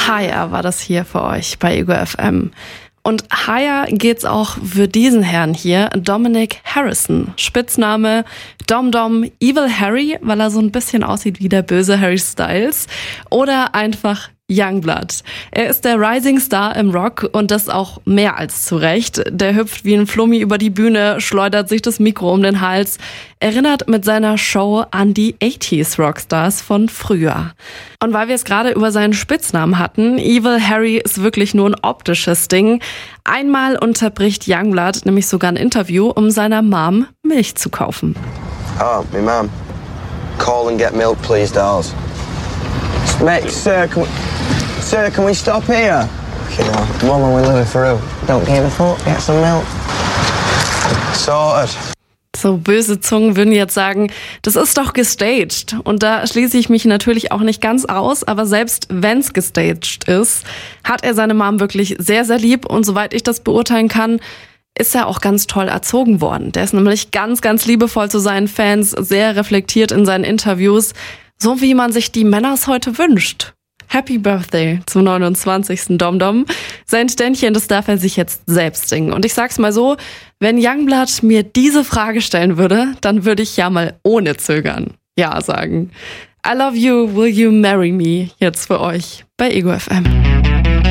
Higher war das hier für euch bei Ego FM. Und Higher geht's auch für diesen Herrn hier, Dominic Harrison. Spitzname Dom Dom Evil Harry, weil er so ein bisschen aussieht wie der böse Harry Styles. Oder einfach Youngblood. Er ist der Rising Star im Rock und das auch mehr als zu Recht. Der hüpft wie ein Flummi über die Bühne, schleudert sich das Mikro um den Hals, erinnert mit seiner Show an die 80s Rockstars von früher. Und weil wir es gerade über seinen Spitznamen hatten, Evil Harry ist wirklich nur ein optisches Ding. Einmal unterbricht Youngblood nämlich sogar ein Interview, um seiner Mom Milch zu kaufen. Oh, my mum. Call and get milk, please, dolls. Mate, sir, can we stop here? You know, the woman we're living through. Don't give a fuck, get some milk. Sorted. So böse Zungen würden jetzt sagen, das ist doch gestaged. Und da schließe ich mich natürlich auch nicht ganz aus, aber selbst wenn's gestaged ist, hat er seine Mom wirklich sehr, sehr lieb. Und soweit ich das beurteilen kann, ist er auch ganz toll erzogen worden. Der ist nämlich ganz, ganz liebevoll zu seinen Fans, sehr reflektiert in seinen Interviews, so wie man sich die Männers heute wünscht. Happy Birthday zum 29. Dom-Dom. Sein Ständchen, das darf er sich jetzt selbst singen. Und ich sag's mal so, wenn Youngblood mir diese Frage stellen würde, dann würde ich ja mal ohne Zögern Ja sagen. I love you, will you marry me? Jetzt für euch bei Ego FM.